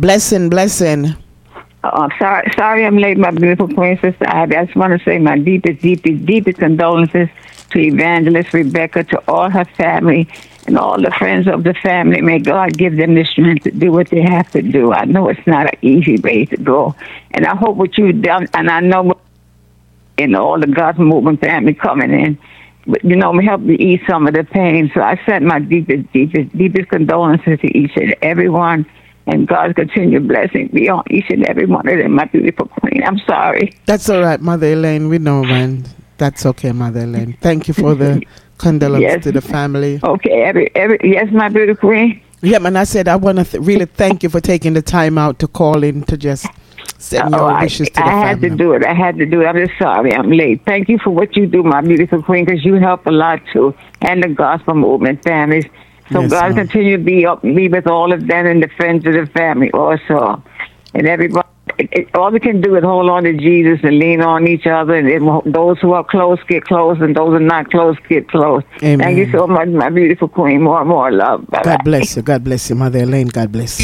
Blessing. I'm sorry I'm late, my beautiful queen sister Ivy. I just want to say my deepest condolences to Evangelist Rebecca, to all her family, and all the friends of the family. May God give them the strength to do what they have to do. I know it's not an easy way to go. And I hope what you've done, and I know all the gospel movement family coming in, but, help me ease some of the pain. So I send my deepest condolences to each and every one. And God's continued blessing be on each and every one of them, my beautiful queen. I'm sorry. That's all right, Mother Elaine. We know, man. That's okay, Mother Elaine. Thank you for the condolences to the family. Okay, yes, my beautiful queen. Yeah, man, I said I want to really thank you for taking the time out to call in to just send your wishes to the family. I had to do it. I'm just sorry I'm late. Thank you for what you do, my beautiful queen, because you help a lot, too, and the gospel movement families. So yes, God continue to be with all of them and the friends of the family also. And everybody, all we can do is hold on to Jesus and lean on each other. And those who are close, get close. And those who are not close, get close. Amen. Thank you so much, my beautiful queen. More love. Bye-bye. God bless you. God bless you, Mother Elaine. God bless you.